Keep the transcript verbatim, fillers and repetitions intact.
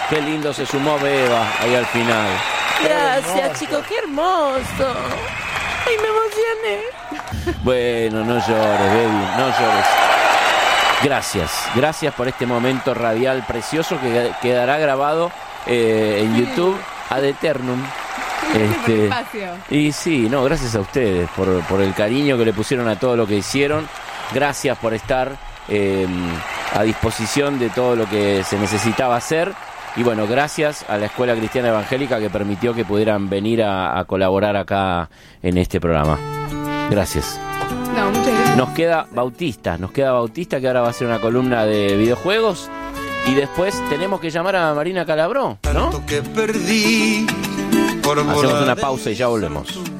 Qué lindo se sumó Beba ahí al final. Gracias, chicos, qué hermoso. Ay, me emocioné. Bueno, no llores, baby, no llores. Gracias, gracias por este momento radial precioso que quedará grabado eh, en YouTube ad eternum. Este, y sí, no, gracias a ustedes por, por el cariño que le pusieron a todo lo que hicieron. Gracias por estar eh, a disposición de todo lo que se necesitaba hacer. Y bueno, gracias a la Escuela Cristiana Evangélica que permitió que pudieran venir a, a colaborar acá en este programa. Gracias. No, muchas gracias. Nos queda Bautista, nos queda Bautista que ahora va a hacer una columna de videojuegos. Y después tenemos que llamar a Marina Calabró, ¿no? Hacemos una pausa y ya volvemos.